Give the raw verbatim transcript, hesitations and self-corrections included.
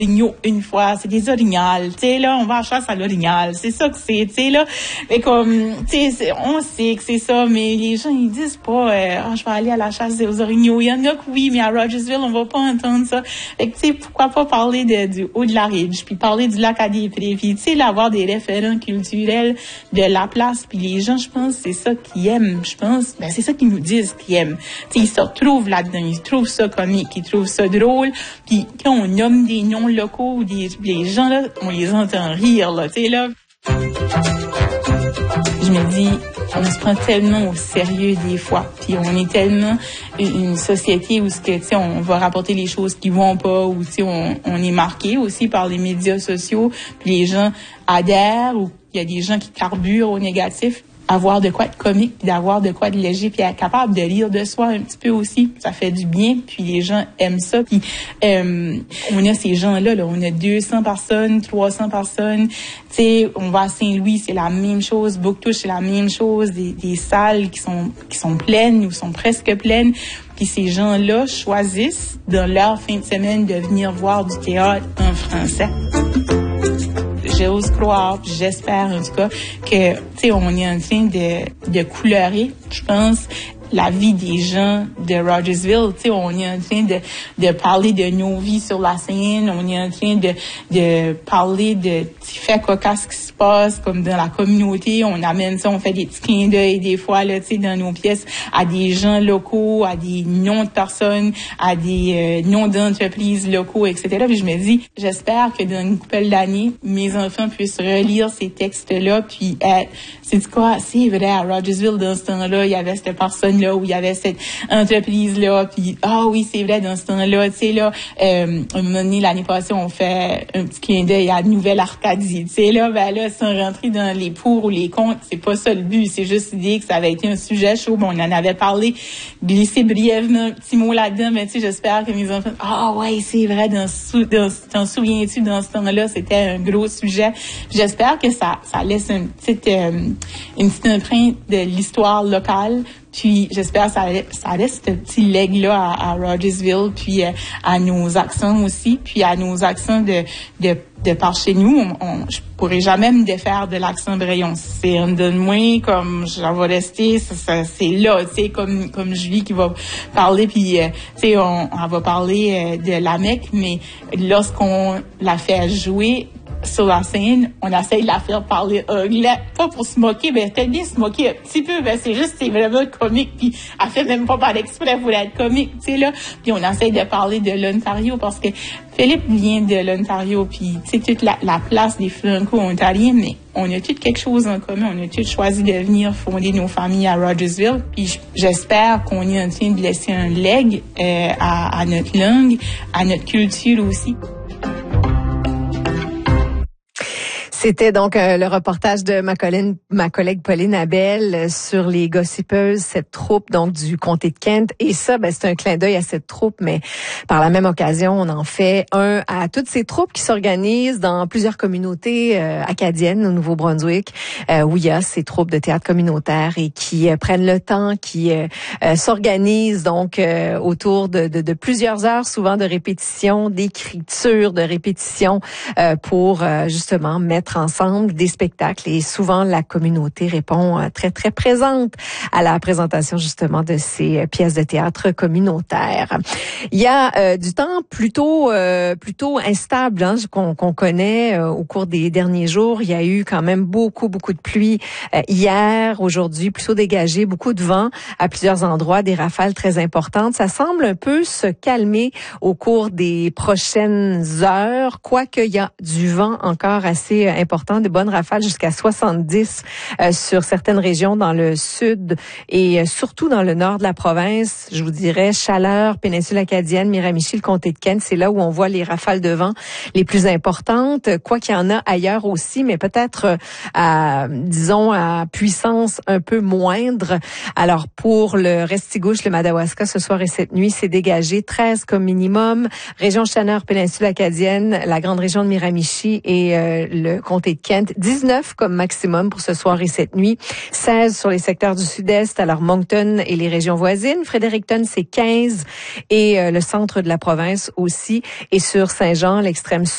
L'orignal une fois, c'est des orignales, tu sais, là, on va à la chasse à l'orignal, c'est ça que c'est, tu sais, là, mais comme, tu sais, on sait que c'est ça, mais les gens, ils disent pas, euh, ah, je vais aller à la chasse aux orignaux, il y en a que oui, mais à Rogersville, on va pas entendre ça, fait que, tu sais, pourquoi pas parler de, du haut de la Ridge, puis parler du lac à des Prés, puis, tu sais, là, avoir des référents culturels de la place, puis les gens, je pense, c'est ça qu'ils aiment, je pense, ben, c'est ça qu'ils nous disent qu'ils aiment, tu sais, ils se retrouvent là-dedans, ils trouvent ça comique, ils trouvent ça drôle, puis quand on nomme des noms locaux ou des les gens là, on les entend rire là, tu sais là. Je me dis, on se prend tellement au sérieux des fois, puis on est tellement une société où ce que tu sais, on va rapporter les choses qui vont pas, ou tu sais, on, on est marqué aussi par les médias sociaux, puis les gens adhèrent, ou il y a des gens qui carburent au négatif. Avoir de quoi de comique, puis d'avoir de quoi de léger, puis être capable de rire de soi un petit peu aussi, ça fait du bien, puis les gens aiment ça. Puis euh, on a ces gens-là, là, on a deux cents personnes, trois cents personnes, tu sais, on va à Saint-Louis, c'est la même chose, Bouctouche, c'est la même chose, des, des salles qui sont qui sont pleines ou sont presque pleines, puis ces gens-là choisissent dans leur fin de semaine de venir voir du théâtre en français. J'ose croire, j'espère en tout cas que, tu sais, on est en train de, de couleurer, je pense, la vie des gens de Rogersville. Tu sais, on est en train de, de parler de nos vies sur la scène, on est en train de, de parler de petits faits cocasses qui se passent comme dans la communauté. On amène ça, on fait des petits clins d'œil des fois, là, tu sais, dans nos pièces, à des gens locaux, à des noms de personnes, à des euh, noms d'entreprises locaux, et cetera. Puis je me dis, j'espère que dans une couple d'années, mes enfants puissent relire ces textes-là, puis être, c'est quoi, c'est vrai, à Rogersville, dans ce temps-là, il y avait cette personne là où il y avait cette entreprise là, puis ah oui, c'est vrai, dans ce temps-là, tu sais là, euh, un moment donné, l'année passée, on fait un petit clin d'œil à Nouvelle-Arcadie, tu sais là, ben là, sans rentrer dans les pour ou les contre, c'est pas ça le but, c'est juste l'idée que ça avait été un sujet chaud, bon, on en avait parlé, glissé brièvement un petit mot là-dedans, mais tu sais, j'espère que mes enfants, ah ouais, c'est vrai, dans ce, dans, t'en souviens-tu, dans ce temps-là, c'était un gros sujet, j'espère que ça, ça laisse une petite, euh, une petite empreinte de l'histoire locale. Puis j'espère que ça, ça laisse ce petit leg-là à, à Rogersville, puis euh, à nos accents aussi, puis à nos accents de, de, de par chez nous. On, on, je pourrais jamais me défaire de l'accent Braillon. C'est un de moins, comme j'en vais rester, ça, ça, c'est là, tu sais, comme, comme Julie qui va parler, puis euh, tu sais, on, on va parler euh, de la Mecque, mais lorsqu'on la fait jouer sur la scène, on essaye de la faire parler anglais, pas pour se moquer, mais peut-être bien se moquer un petit peu, ben c'est juste, c'est vraiment comique, puis elle fait même pas par exprès pour être comique, tu sais, là, puis on essaye de parler de l'Ontario, parce que Philippe vient de l'Ontario, puis tu sais, toute la, la place des Franco-Ontariens, mais on a tous quelque chose en commun, on a tous choisi de venir fonder nos familles à Rogersville, puis j'espère qu'on est en train de laisser un leg euh, à, à notre langue, à notre culture aussi. C'était donc euh, le reportage de ma collègue, ma collègue Pauline Abel euh, sur les Gossipeuses, cette troupe donc du comté de Kent. Et ça, ben, c'est un clin d'œil à cette troupe, mais par la même occasion, on en fait un à toutes ces troupes qui s'organisent dans plusieurs communautés euh, acadiennes au Nouveau-Brunswick, euh, où il y a ces troupes de théâtre communautaire et qui euh, prennent le temps, qui euh, euh, s'organisent donc euh, autour de, de, de plusieurs heures, souvent de répétition, d'écriture, de répétition euh, pour euh, justement mettre ensemble des spectacles, et souvent la communauté répond euh, très très présente à la présentation justement de ces euh, pièces de théâtre communautaires. Il y a euh, du temps plutôt euh, plutôt instable hein, qu'on, qu'on connaît euh, au cours des derniers jours. Il y a eu quand même beaucoup beaucoup de pluie euh, hier, aujourd'hui plutôt dégagé, beaucoup de vent à plusieurs endroits, des rafales très importantes. Ça semble un peu se calmer au cours des prochaines heures, quoique il y a du vent encore assez euh, important, de bonnes rafales jusqu'à soixante-dix euh, sur certaines régions dans le sud et euh, surtout dans le nord de la province. Je vous dirais Chaleur, péninsule acadienne, Miramichi, le comté de Kent, c'est là où on voit les rafales de vent les plus importantes, quoi qu'il y en a ailleurs aussi, mais peut-être euh, à, disons, à puissance un peu moindre. Alors pour le Restigouche, le Madawaska, ce soir et cette nuit, c'est dégagé, treize comme minimum. Région Chaleur, péninsule acadienne, la grande région de Miramichi et euh, le comté de Kent, dix-neuf comme maximum pour ce soir et cette nuit, seize sur les secteurs du sud-est, alors Moncton et les régions voisines, Fredericton c'est quinze et euh, le centre de la province aussi, et sur Saint-Jean, l'extrême